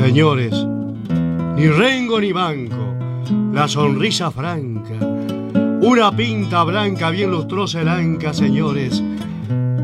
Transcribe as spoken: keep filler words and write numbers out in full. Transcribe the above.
Señores, ni rengo ni banco, la sonrisa franca, una pinta blanca bien lustrosa el anca, señores,